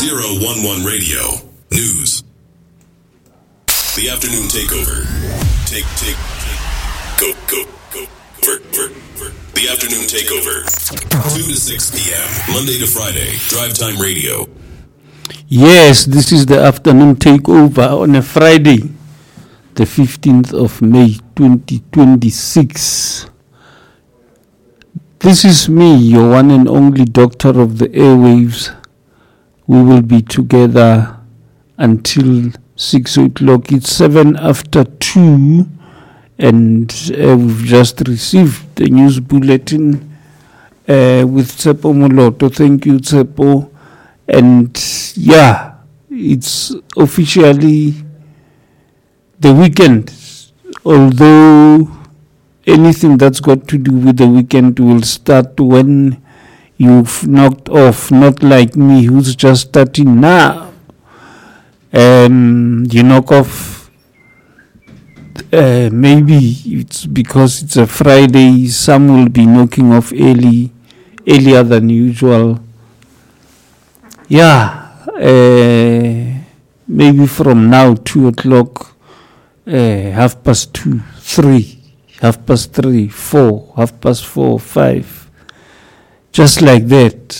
1011 Radio News. The afternoon takeover. Go. The afternoon takeover. 2 to 6 p.m. Monday to Friday. Drive Time Radio. Yes, this is the afternoon takeover on a Friday, the 15th of May, 2026. This is me, your one and only doctor of the airwaves. We will be together until 6 o'clock. It's 7 after 2, and we've just received the news bulletin with Tsepo Moloto. Thank you, Tsepo. And yeah, it's officially the weekend, although anything that's got to do with the weekend will start when you've knocked off, not like me who's just starting now. You knock off, maybe it's because it's a Friday, some will be knocking off earlier than usual. Yeah, maybe from now 2 o'clock, 2:30, 3, 3:30, 4, 4:30, 5, just like that.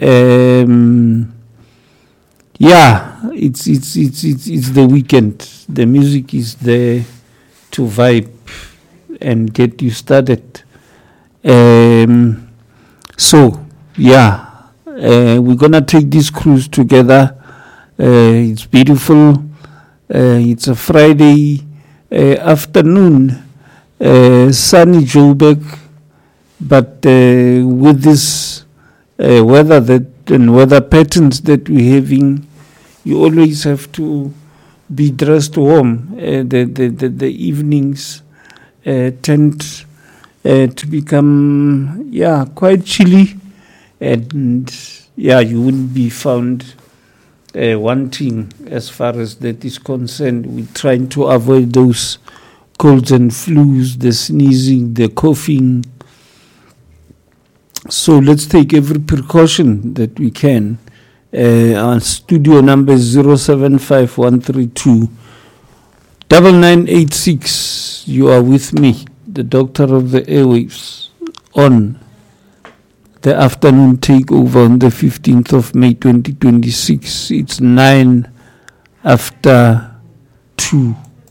Yeah, it's the weekend. The music is there to vibe and get you started. So yeah. We're going to take this cruise together. It's beautiful. It's a Friday afternoon, sunny Joburg, but with this weather and weather patterns that we're having, you always have to be dressed warm. The evenings tend to become, quite chilly. And you wouldn't be found wanting as far as that is concerned. We're trying to avoid those colds and flus, the sneezing, the coughing. So let's take every precaution that we can. Our studio number is 075132 9986. You are with me, the doctor of the airwaves, on the afternoon takeover on the 15th of May 2026. It's 9 after 2.